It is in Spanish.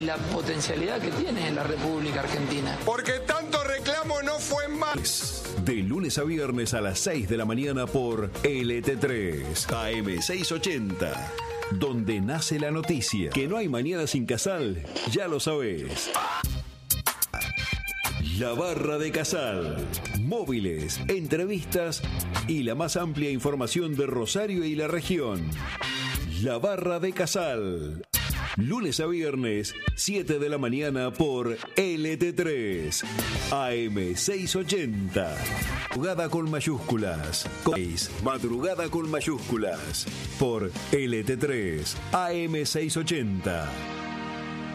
la potencialidad que tiene la República Argentina. Porque tanto reclamo no fue más. De lunes a viernes a las 6 de la mañana por LT3 AM680. Donde nace la noticia. Que no hay mañana sin Casal, ya lo sabés. La Barra de Casal. Móviles, entrevistas y la más amplia información de Rosario y la región. La Barra de Casal. Lunes a viernes, 7 de la mañana por LT3 AM680. Madrugada con mayúsculas. Madrugada con mayúsculas por LT3 AM680.